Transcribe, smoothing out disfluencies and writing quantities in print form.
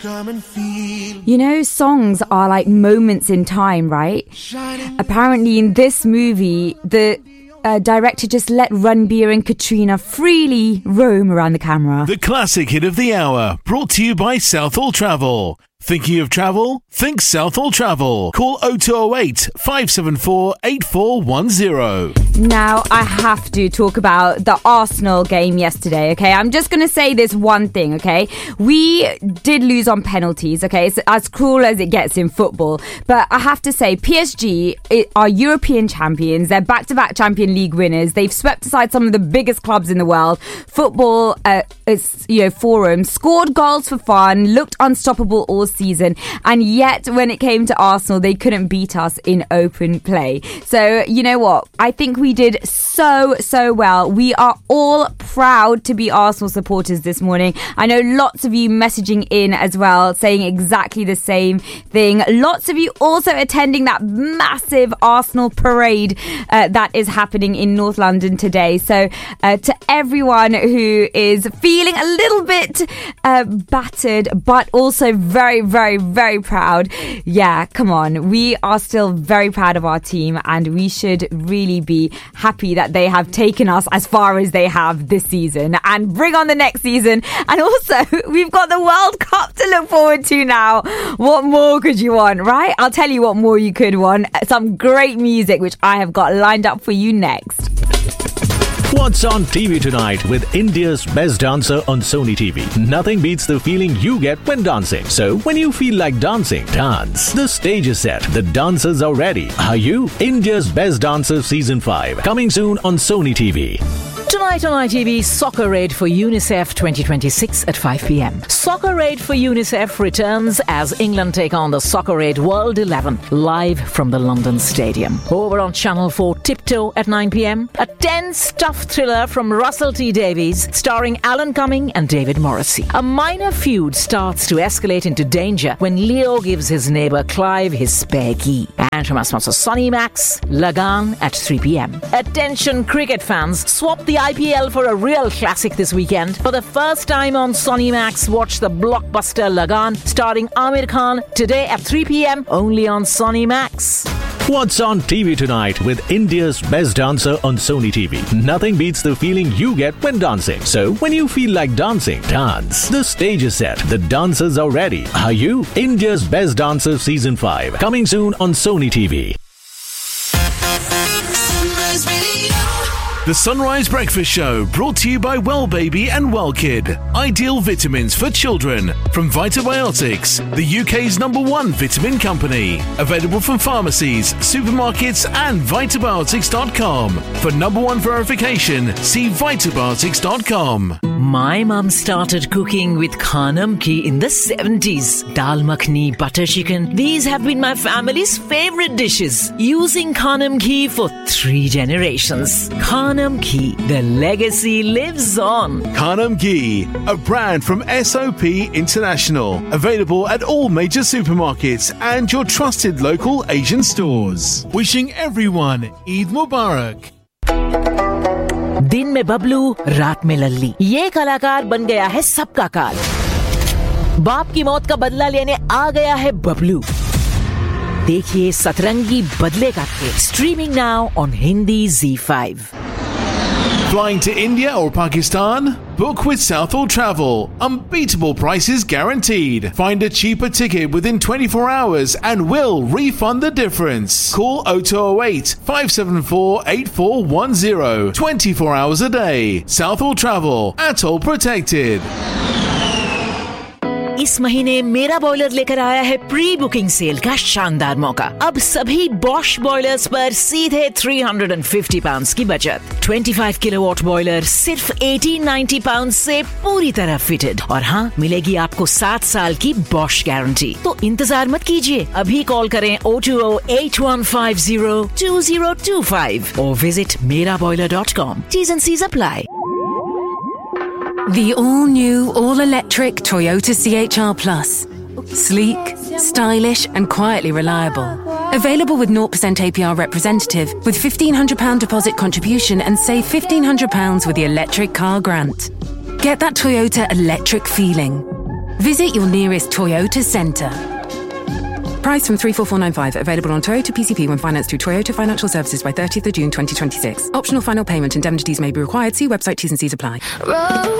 You know, songs are like moments in time, right? Apparently in this movie, the director just let Ranbir and Katrina freely roam around the camera. The classic hit of the hour, brought to you by Southall Travel. Thinking of travel? Think Southall Travel. Call 0208 574 8410. Now, I have to talk about the Arsenal game yesterday, okay? I'm just going to say this one thing, okay? We did lose on penalties, okay? It's as cruel as it gets in football. But I have to say, PSG are European champions. They're back-to-back Champions League winners. They've swept aside some of the biggest clubs in the world. Football, forum, scored goals for fun, looked unstoppable all season, and yet when it came to Arsenal, they couldn't beat us in open play. So you know what, I think we did so well. We are all proud to be Arsenal supporters this morning. I know lots of you messaging in as well, saying exactly the same thing. Lots of you also attending that massive Arsenal parade that is happening in North London today. So to everyone who is feeling a little bit battered but also very proud, yeah, come on, we are still very proud of our team, and we should really be happy that they have taken us as far as they have this season, and bring on the next season. And also, we've got the World Cup to look forward to now. What more could you want, right? I'll tell you what more you could want. Some great music which I have got lined up for you next. What's on TV tonight with India's best dancer on Sony TV? Nothing beats the feeling you get when dancing. So when you feel like dancing, dance. The stage is set. The dancers are ready. Are you? India's Best Dancer Season 5. Coming soon on Sony TV. Tonight on ITV, Soccer Aid for UNICEF 2026 at 5 p.m. Soccer Aid for UNICEF returns as England take on the Soccer Aid World 11 live from the London Stadium. Over on Channel 4, Tiptoe at 9 p.m. A tense, tough thriller from Russell T Davies starring Alan Cumming and David Morrissey. A minor feud starts to escalate into danger when Leo gives his neighbour Clive his spare key. And from our sponsor Sonny Max, Lagan at 3 p.m. Attention cricket fans, swap the IPL for a real classic this weekend. For the first time on Sonny Max, watch the blockbuster Lagan starring Amir Khan today at 3 p.m. only on Sonny Max. What's on TV tonight with India's best dancer on Sony TV? Nothing beats the feeling you get when dancing. So when you feel like dancing, dance. The stage is set. The dancers are ready. Are you? India's Best Dancer Season 5. Coming soon on Sony TV. The Sunrise Breakfast Show, brought to you by Well Baby and Well Kid. Ideal vitamins for children from Vitabiotics, the UK's #1 vitamin company. Available from pharmacies, supermarkets and Vitabiotics.com. For #1 verification, see Vitabiotics.com. My mum started cooking with Khanam ghee in the 70s. Dal makhni, butter chicken. These have been my family's favorite dishes. Using Khanam ghee for 3 generations. Khanam ghee, the legacy lives on. Khanam Ghee, a brand from SOP International. Available at all major supermarkets and your trusted local Asian stores. Wishing everyone Eid Mubarak. दिन में बबलू, रात में लल्ली. ये कलाकार बन गया है सबका काल. बाप की मौत का बदला लेने आ गया है बबलू. देखिए सतरंगी बदले का खेल. Streaming now on Hindi Z5. Flying to India or Pakistan? Book with Southall Travel. Unbeatable prices guaranteed. Find a cheaper ticket within 24 hours and we'll refund the difference. Call 0208 574 8410. 24 hours a day. Southall Travel. Atoll protected. इस महीने मेरा boiler लेकर आया है pre booking cell का शानदार मौका. अब सभी बॉश बॉयलर्स पर सीधे £350 की बचत. 25 किलोवाट बॉयलर सिर्फ 1890 पाउंड से पूरी तरह फिटेड. और हाँ, मिलेगी आपको 7 साल की बॉश गारंटी. तो इंतजार मत कीजिए, अभी कॉल करें 02081502025 और visit meraboiler.com. T's and C's apply. The all-new, all-electric Toyota CHR Plus. Sleek, stylish and quietly reliable. Available with 0% APR representative with £1,500 deposit contribution and save £1,500 with the electric car grant. Get that Toyota electric feeling. Visit your nearest Toyota centre. Price from 34495. Available on Toyota PCP when financed through Toyota Financial Services by 30th of June 2026. Optional final payment. Indemnities may be required. See website. T's and C's apply.